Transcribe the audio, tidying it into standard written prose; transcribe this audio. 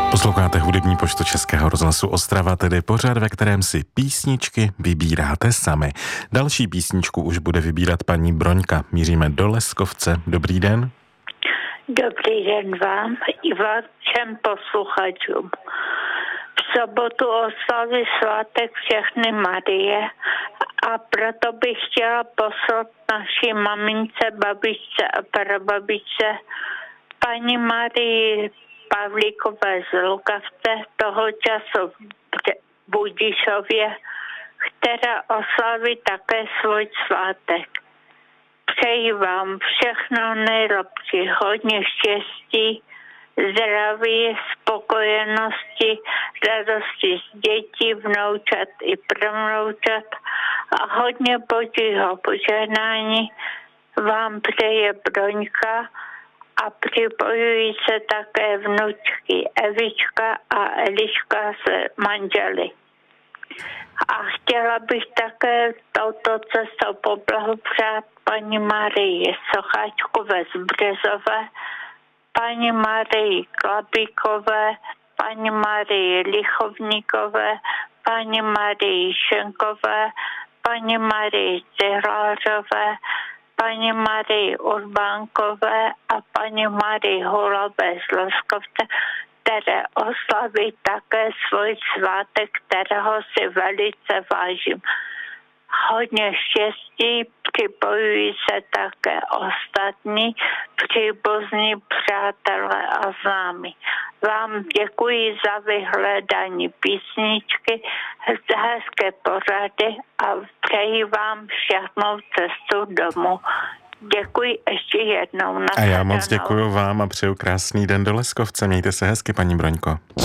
Posloucháte hudební poštu Českého rozhlasu Ostrava, tedy pořad, ve kterém si písničky vybíráte sami. Další písničku už bude vybírat paní Broňka. Míříme do Leskovce. Dobrý den. Dobrý den vám i vám všem posluchačům. V sobotu oslaví svátek všechny Marie a proto bych chtěla poslat naší mamince, babičce a prababičce paní Marii Pavlíkové z Lukavce, toho času v Budišově, která oslaví také svůj svátek. Přeji vám všechno nejlepší, hodně štěstí, zdraví, spokojenosti, radosti z dětí, vnoučat i pravnoučat a hodně božího požehnání vám přeje Broňka a připojují se také vnučky Evička a Eliška se manželi. A chtěla bych také touto cestou poblahopřát paní Marii Socháčkové z Březové, paní Marii Klabíkové, paní Marii Lichovníkové, paní Marii Šenkové, paní Marii Cihlářové, paní Marii Urbánkové a paní Marii Hulové z Leskovce, které oslaví také svůj svátek, kterého si velice vážím. Hodně štěstí, připojují se také ostatní příbuzní přátelé a známí. Vám děkuji za vyhledání písničky, za hezké porady a přeji vám šťastnou cestu domů. Děkuji ještě jednou. A já moc děkuji vám a přeju krásný den do Leskovce. Mějte se hezky, paní Broňko.